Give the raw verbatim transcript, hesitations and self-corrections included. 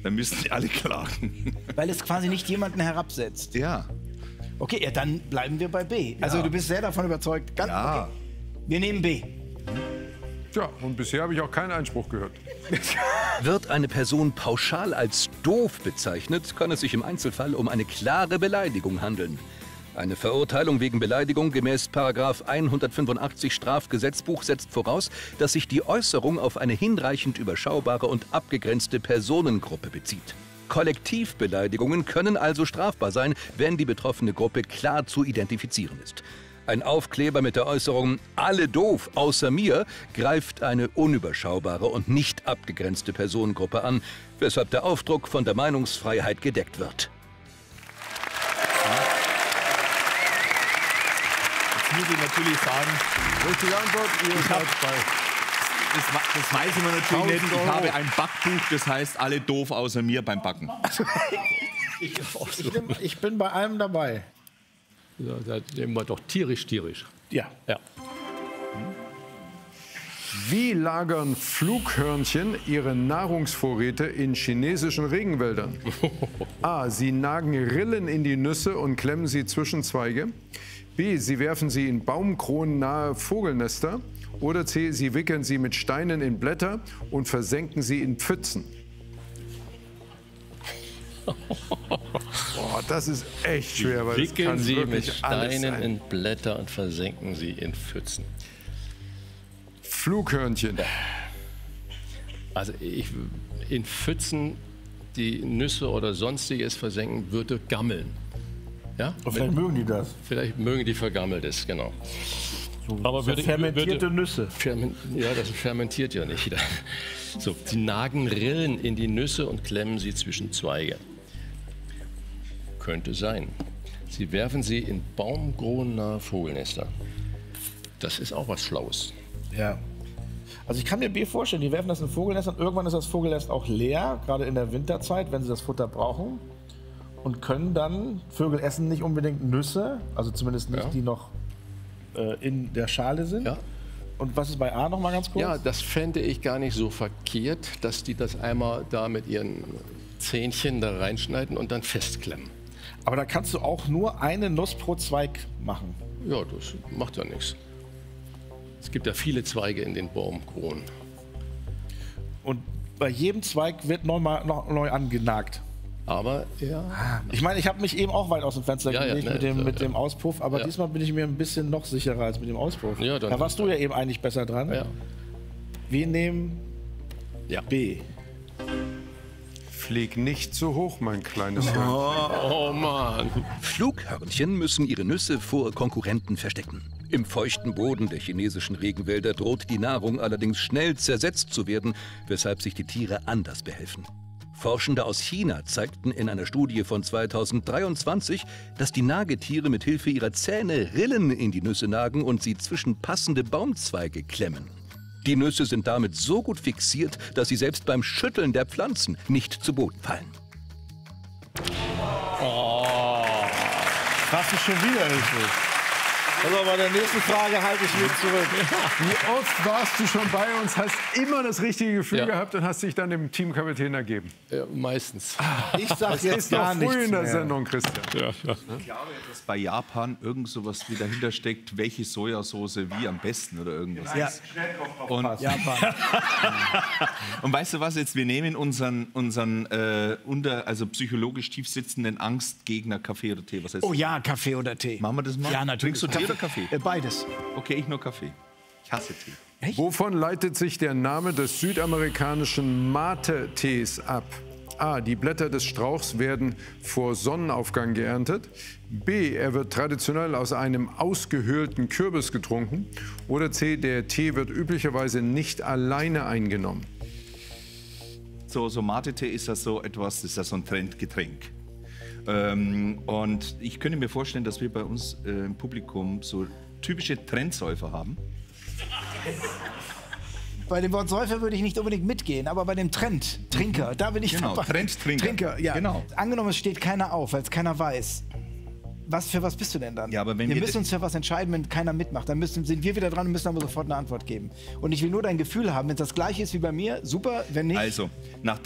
dann müssen die alle klagen. Weil es quasi nicht jemanden herabsetzt. Ja. Okay, ja, dann bleiben wir bei B. Also Ja. du bist sehr davon überzeugt. Ganz, Ja. okay. Wir nehmen B. Tja, und bisher habe ich auch keinen Einspruch gehört. Wird eine Person pauschal als doof bezeichnet, kann es sich im Einzelfall um eine klare Beleidigung handeln. Eine Verurteilung wegen Beleidigung gemäß Paragraph hundertfünfundachtzig Strafgesetzbuch setzt voraus, dass sich die Äußerung auf eine hinreichend überschaubare und abgegrenzte Personengruppe bezieht. Kollektivbeleidigungen können also strafbar sein, wenn die betroffene Gruppe klar zu identifizieren ist. Ein Aufkleber mit der Äußerung »Alle doof, außer mir« greift eine unüberschaubare und nicht abgegrenzte Personengruppe an, weshalb der Aufdruck von der Meinungsfreiheit gedeckt wird. Jetzt muss ich natürlich sagen, Richtige Antwort, ihr Ich seid hab- bei. das, wa- das weiß ich mir natürlich nicht. Ich tausend Euro. habe ein Backbuch, das heißt alle doof außer mir beim Backen. Ich bin, ich bin bei allem dabei. Ja, da nehmen wir doch tierisch, tierisch. Ja. Ja. Wie lagern Flughörnchen ihre Nahrungsvorräte in chinesischen Regenwäldern? A. Sie nagen Rillen in die Nüsse und klemmen sie zwischen Zweige. B. Sie werfen sie in Baumkronen nahe Vogelnester. Oder C. Sie wickeln sie mit Steinen in Blätter und versenken sie in Pfützen. Boah, das ist echt schwer, weil es Wickeln kann Sie mit wirklich alles Steinen sein. in Blätter und versenken sie in Pfützen. Flughörnchen. Also ich, in Pfützen die Nüsse oder sonstiges versenken würde gammeln. Ja? Und vielleicht mögen die das. Vielleicht mögen die vergammeltes, genau. Aber So fermentierte Nüsse. Fermen, ja, das fermentiert ja nicht. So, sie nagen Rillen in die Nüsse und klemmen sie zwischen Zweige. Könnte sein. Sie werfen sie in baumkronennahe Vogelnester. Das ist auch was Schlaues. Ja. Also ich kann mir B vorstellen, die werfen das in Vogelnest und irgendwann ist das Vogelnest auch leer, gerade in der Winterzeit, wenn sie das Futter brauchen. Und können dann, Vögel essen nicht unbedingt Nüsse, also zumindest nicht Ja. die noch äh, in der Schale sind. Ja. Und was ist bei A noch mal ganz kurz? Ja, das fände ich gar nicht so verkehrt, dass die das einmal da mit ihren Zähnchen da reinschneiden und dann festklemmen. Aber da kannst du auch nur eine Nuss pro Zweig machen. Ja, das macht ja nichts. Es gibt ja viele Zweige in den Baumkronen. Und bei jedem Zweig wird noch mal noch neu angenagt. Aber ja, Ich meine, ich habe mich eben auch weit aus dem Fenster Ja, ja, gelegt ne, mit, dem, so, mit ja. dem Auspuff, aber Ja. diesmal bin ich mir ein bisschen noch sicherer als mit dem Auspuff. Ja, dann- da warst du ja eben eigentlich besser dran. ja, Wir nehmen ja. B. Flieg nicht so hoch, mein kleines Hörnchen. Oh Mann. Flughörnchen müssen ihre Nüsse vor Konkurrenten verstecken. Im feuchten Boden der chinesischen Regenwälder droht die Nahrung allerdings schnell zersetzt zu werden, weshalb sich die Tiere anders behelfen. Forschende aus China zeigten in einer Studie von zweitausenddreiundzwanzig, dass die Nagetiere mit Hilfe ihrer Zähne Rillen in die Nüsse nagen und sie zwischen passende Baumzweige klemmen. Die Nüsse sind damit so gut fixiert, dass sie selbst beim Schütteln der Pflanzen nicht zu Boden fallen. Hast du schon wieder richtig. Also bei der nächsten Frage halte ich mich zurück. Wie oft warst du schon bei uns, hast immer das richtige Gefühl Ja. gehabt und hast dich dann dem Teamkapitän ergeben. Ja, meistens. Ich sag jetzt Ist noch gar nichts früh in der mehr. Sendung, Christian. Ja, ja. Ich glaube, dass bei Japan irgend sowas wie dahinter steckt, welche Sojasauce wie am besten oder irgendwas. Ja. Und, Japan. und weißt du was, jetzt wir nehmen unseren, unseren äh, unter, also psychologisch tief sitzenden Angstgegner Kaffee oder Tee. Was heißt Oh ja, Kaffee oder Tee. Machen wir das mal? Ja, natürlich. Trinkst du Tee oder Kaffee? Äh, beides. Okay, ich nur Kaffee. Ich hasse Tee. Wovon leitet sich der Name des südamerikanischen Mate-Tees ab? A. Die Blätter des Strauchs werden vor Sonnenaufgang geerntet. B. Er wird traditionell aus einem ausgehöhlten Kürbis getrunken. Oder C. Der Tee wird üblicherweise nicht alleine eingenommen. So, so Mate-Tee ist das so etwas, das ist ja so ein Trendgetränk. Ähm, und ich könnte mir vorstellen, dass wir bei uns äh, im Publikum so typische Trendsäufer haben. Bei dem Wort Säufer würde ich nicht unbedingt mitgehen, aber bei dem Trend, Trinker, da bin ich Genau, dabei. Trendtrinker. Trinker, ja. Genau. Angenommen, es steht keiner auf, weil es keiner weiß. Was für was bist du denn dann? Ja, aber wenn wir wir müssen de- uns für was entscheiden, wenn keiner mitmacht. Dann müssen, sind wir wieder dran und müssen aber sofort eine Antwort geben. Und ich will nur dein Gefühl haben, wenn es das gleiche ist wie bei mir, super, wenn nicht. Also, nach